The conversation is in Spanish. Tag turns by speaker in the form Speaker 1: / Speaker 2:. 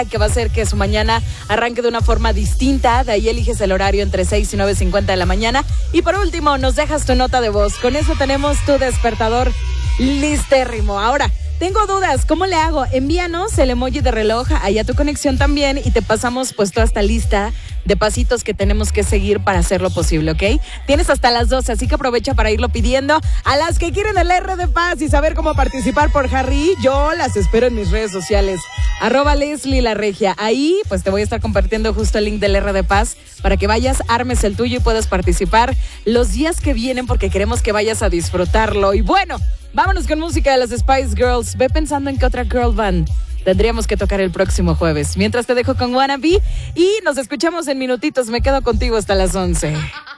Speaker 1: que va a hacer que su mañana arranque de una forma distinta. De ahí eliges el horario entre 6 y 9:50 de la mañana. Y por último, nos dejas tu nota de voz. Con eso tenemos tu despertador listérrimo. Ahora, tengo dudas, ¿cómo le hago? Envíanos el emoji de reloj ahí a tu conexión también y te pasamos pues toda esta lista de pasitos que tenemos que seguir para hacerlo posible, ¿ok? Tienes hasta las 12, así que aprovecha para irlo pidiendo. A las que quieren el R de Paz y saber cómo participar por Harry, yo las espero en mis redes sociales. @Leslie La Regia. Ahí pues te voy a estar compartiendo justo el link del R de Paz para que vayas, armes el tuyo y puedas participar los días que vienen porque queremos que vayas a disfrutarlo. Y bueno, vámonos con música de las Spice Girls. Ve pensando en qué otra girl band tendríamos que tocar el próximo jueves. Mientras te dejo con Wannabe y nos escuchamos en minutitos. Me quedo contigo hasta las 11.